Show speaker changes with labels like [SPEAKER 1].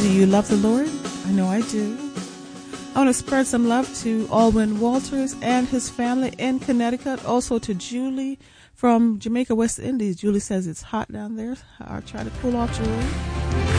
[SPEAKER 1] Do you love the Lord? I know I do. I want to spread some love to Alwyn Walters and his family in Connecticut. Also to Julie from Jamaica, West Indies. Julie says it's hot down there. I'll try to cool off, Julie.